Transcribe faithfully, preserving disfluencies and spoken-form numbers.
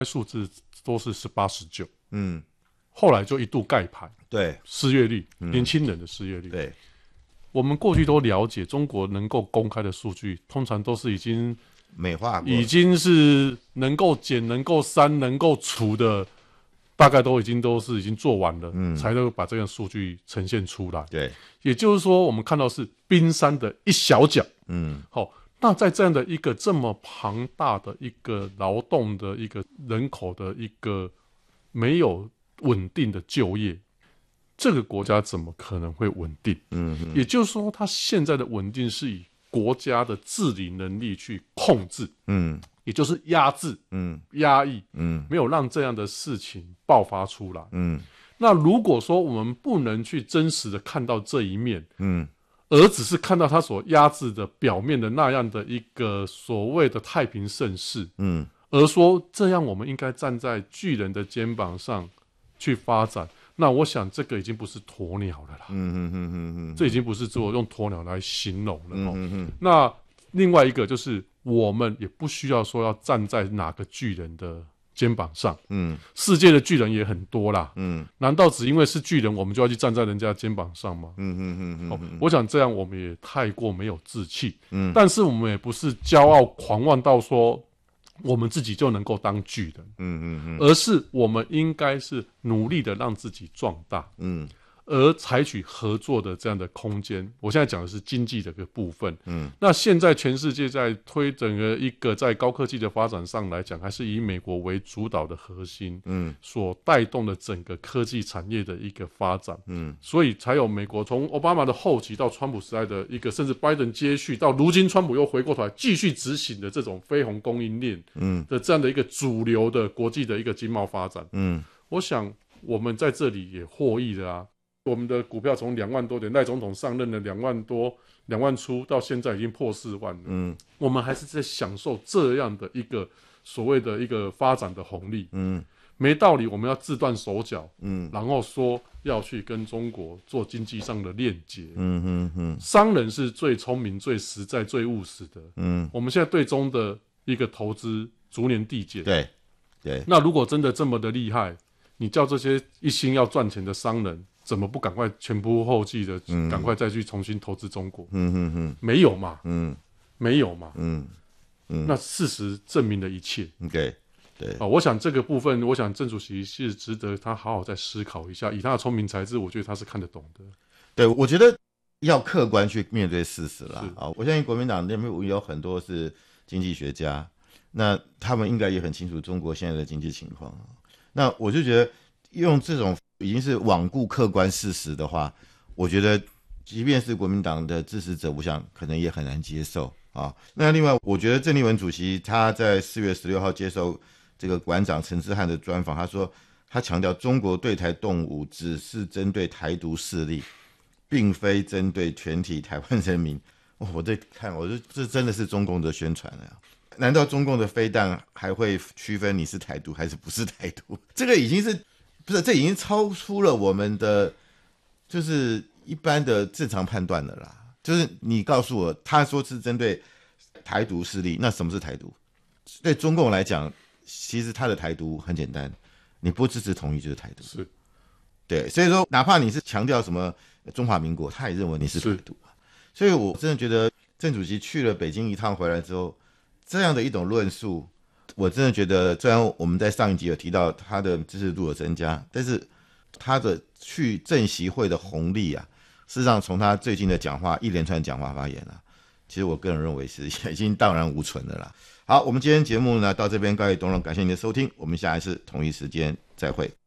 数字都是十八、十九， 嗯， 后来就一度盖牌， 对， 失业率， 嗯、 年轻人的失业率， 对， 我们过去都了解，中国能够公开的数据，通常都是已经美化过， 已经是能够减、能够删、能够除的，大概都已经都是已经做完了，嗯，才能把这个数据呈现出来。 对， 也就是说，我们看到是冰山的一小角， 嗯， 好、哦，那在这样的一个这么庞大的一个劳动的一个人口的一个没有稳定的就业。这个国家怎么可能会稳定？嗯，也就是说，它现在的稳定是以国家的治理能力去控制，嗯，也就是压制，嗯，压抑，嗯，没有让这样的事情爆发出来，嗯。那如果说我们不能去真实的看到这一面，嗯，而只是看到它所压制的表面的那样的一个所谓的太平盛世，嗯，而说这样我们应该站在巨人的肩膀上去发展。那我想这个已经不是鸵鸟了啦，嗯嗯嗯嗯嗯，这已经不是我用鸵鸟来形容了，嗯嗯嗯。那另外一个就是我们也不需要说要站在哪个巨人的肩膀上，嗯，世界的巨人也很多啦，嗯，难道只因为是巨人我们就要去站在人家肩膀上吗？嗯嗯嗯嗯、哦，我想这样我们也太过没有志气，嗯，但是我们也不是骄傲狂妄到说我们自己就能够当巨人，嗯嗯嗯，而是我们应该是努力的让自己壮大，嗯，而采取合作的这样的空间。我现在讲的是经济的一个部分，嗯，那现在全世界在推整个一个在高科技的发展上来讲，还是以美国为主导的核心，嗯，所带动的整个科技产业的一个发展，嗯，所以才有美国从奥巴马的后期到川普时代的一个，甚至拜登接续到如今川普又回过头来继续执行的这种绯红供应链，嗯的这样的一个主流的国际的一个经贸发展，嗯，我想我们在这里也获益了啊。我们的股票从两万多点，赖总统上任了两万多、两万出，到现在已经破四万了。嗯，我们还是在享受这样的一个所谓的一个发展的红利。嗯，没道理我们要自断手脚。嗯，然后说要去跟中国做经济上的链接。嗯嗯嗯，商人是最聪明、最实在、最务实的。嗯，我们现在对中的一个投资逐年递减。 对对， 那如果真的这么的厉害，你叫这些一心要赚钱的商人，怎么不赶快前仆后继的，赶快再去重新投资中国？嗯嗯嗯，没有嘛，嗯，没有嘛，嗯嗯，那事实证明了一切。 对对啊，我想这个部分，我想郑主席是值得他好好再思考一下。以他的聪明才智，我觉得他是看得懂的。 对，我觉得要客观去面对事实啦。啊，我相信国民党那边有很多是经济学家，那他们应该也很清楚中国现在的经济情况。那我就觉得用这种已经是罔顾客观事实的话，我觉得即便是国民党的支持者，我想可能也很难接受啊。那另外，我觉得郑丽文主席他在四月十六号接受这个馆长陈之汉的专访，他说他强调中国对台动武只是针对台独势力，并非针对全体台湾人民。哦、我在看，我说这真的是中共的宣传啊。难道中共的飞弹还会区分你是台独还是不是台独？这个已经是不是？这已经超出了我们的就是一般的正常判断了啦。就是你告诉我，他说是针对台独势力，那什么是台独？对中共来讲，其实他的台独很简单，你不支持统一就是台独。 是， 对，所以说哪怕你是强调什么中华民国，他也认为你是台独。所以我真的觉得郑主席去了北京一趟回来之后，这样的一种论述，我真的觉得，虽然我们在上一集有提到他的支持度有增加，但是他的去政协会的红利啊，事实上从他最近的讲话，一连串讲话发言啊，其实我个人认为是已经荡然无存了啦。好，我们今天节目呢到这边告一段落，感谢您的收听，我们下一次同一时间再会。